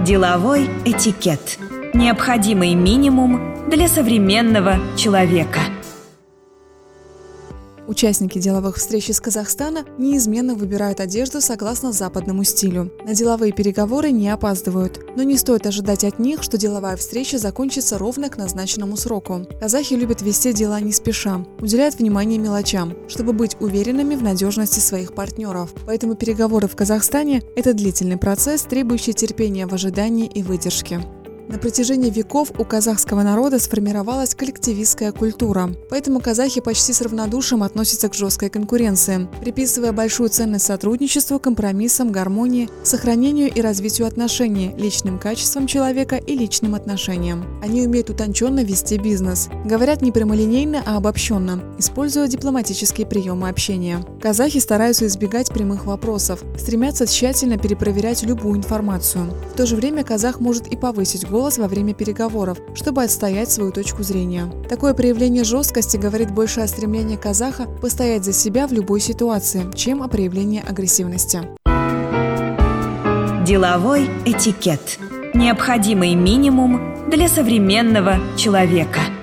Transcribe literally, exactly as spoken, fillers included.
Деловой этикет. Необходимый минимум для современного человека. Участники деловых встреч из Казахстана неизменно выбирают одежду согласно западному стилю. На деловые переговоры не опаздывают, но не стоит ожидать от них, что деловая встреча закончится ровно к назначенному сроку. Казахи любят вести дела не спеша, уделяют внимание мелочам, чтобы быть уверенными в надежности своих партнеров. Поэтому переговоры в Казахстане – это длительный процесс, требующий терпения в ожидании и выдержки. На протяжении веков у казахского народа сформировалась коллективистская культура, поэтому казахи почти с равнодушием относятся к жесткой конкуренции, приписывая большую ценность сотрудничеству, компромиссам, гармонии, сохранению и развитию отношений, личным качествам человека и личным отношениям. Они умеют утонченно вести бизнес, говорят не прямолинейно, а обобщенно, используя дипломатические приемы общения. Казахи стараются избегать прямых вопросов, стремятся тщательно перепроверять любую информацию. В то же время казах может и повысить голос во время переговоров, чтобы отстоять свою точку зрения. Такое проявление жесткости говорит больше о стремлении казаха постоять за себя в любой ситуации, чем о проявлении агрессивности. Деловой этикет. Необходимый минимум для современного человека.